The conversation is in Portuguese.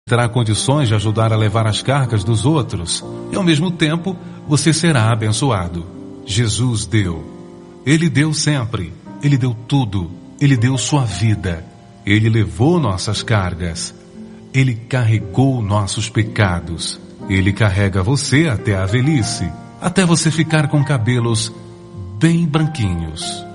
terá condições de ajudar a levar as cargas dos outros e, ao mesmo tempo, você será abençoado. Jesus deu. Ele deu sempre. Ele deu tudo. Ele deu sua vida. Ele levou nossas cargas. Ele carregou nossos pecados. Ele carrega você até a velhice, até você ficar com cabelos bem branquinhos.